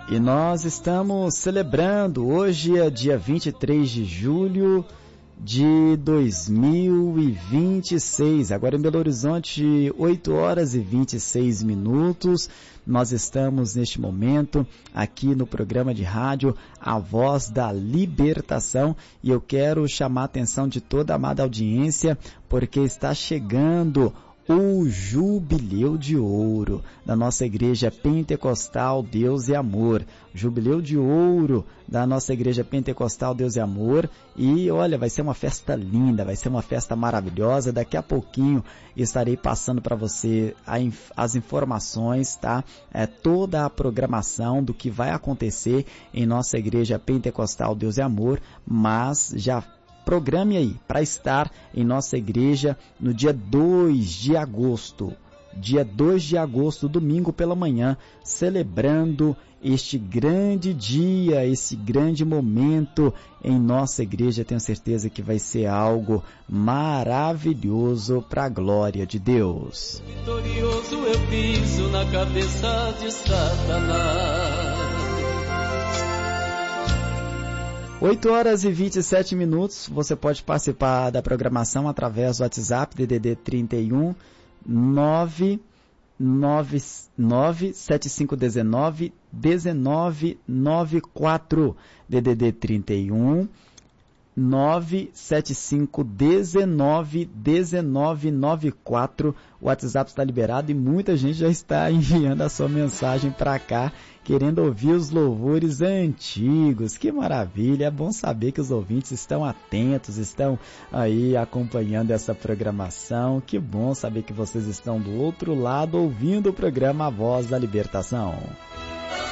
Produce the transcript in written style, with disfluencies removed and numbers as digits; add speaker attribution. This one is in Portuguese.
Speaker 1: E nós estamos celebrando, hoje é dia 23 de julho de 2026, agora em Belo Horizonte, 8 horas e 26 minutos, nós estamos neste momento aqui no programa de rádio A Voz da Libertação e eu quero chamar a atenção de toda a amada audiência, porque está chegando o Jubileu de Ouro da nossa Igreja Pentecostal Deus e Amor. Jubileu de Ouro da nossa Igreja Pentecostal Deus e Amor. E olha, vai ser uma festa linda, vai ser uma festa maravilhosa. Daqui a pouquinho estarei passando para você as informações, tá? Toda a programação do que vai acontecer em nossa Igreja Pentecostal Deus e Amor, mas já programe aí para estar em nossa igreja no dia 2 de agosto. Dia 2 de agosto, domingo pela manhã, celebrando este grande dia, esse grande momento em nossa igreja. Tenho certeza que vai ser algo maravilhoso para a glória de Deus.
Speaker 2: Vitorioso eu piso na cabeça de Satanás.
Speaker 1: 8 horas e 27 minutos, você pode participar da programação através do WhatsApp DDD 31 97519 1994, DDD 31 97519 1994. O WhatsApp está liberado e muita gente já está enviando a sua mensagem para cá, querendo ouvir os louvores antigos. Que maravilha, é bom saber que os ouvintes estão atentos, estão aí acompanhando essa programação. Que bom saber que vocês estão do outro lado ouvindo o programa A Voz da Libertação.